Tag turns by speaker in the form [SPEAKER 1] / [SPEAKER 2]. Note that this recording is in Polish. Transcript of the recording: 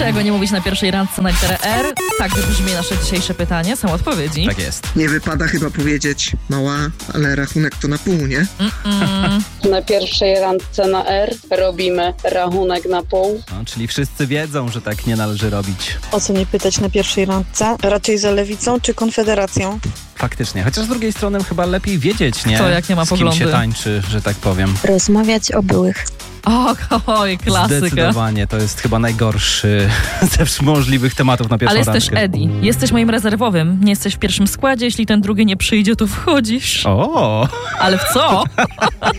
[SPEAKER 1] Czego nie mówić na pierwszej randce na literę R? Tak brzmi nasze dzisiejsze pytanie. Są odpowiedzi.
[SPEAKER 2] Tak jest.
[SPEAKER 3] Nie wypada chyba powiedzieć mała, ale rachunek to na pół, nie?
[SPEAKER 4] Na pierwszej randce na R robimy rachunek na pół.
[SPEAKER 2] No, czyli wszyscy wiedzą, że tak nie należy robić.
[SPEAKER 5] O co nie pytać na pierwszej randce? Raczej za lewicą czy konfederacją?
[SPEAKER 2] Faktycznie. Chociaż z drugiej strony chyba lepiej wiedzieć, nie?
[SPEAKER 1] Kto jak nie ma
[SPEAKER 2] z kim
[SPEAKER 1] poglądy.
[SPEAKER 2] się tańczy, że tak powiem.
[SPEAKER 6] Rozmawiać o byłych.
[SPEAKER 1] Oj, klasyka.
[SPEAKER 2] Zdecydowanie. To jest chyba najgorszy ze możliwych tematów na pierwszą
[SPEAKER 1] Ale jest
[SPEAKER 2] randkę.
[SPEAKER 1] też Eddie. Jesteś moim rezerwowym. Nie jesteś w pierwszym składzie. Jeśli ten drugi nie przyjdzie, to wchodzisz.
[SPEAKER 2] O!
[SPEAKER 1] Ale w co?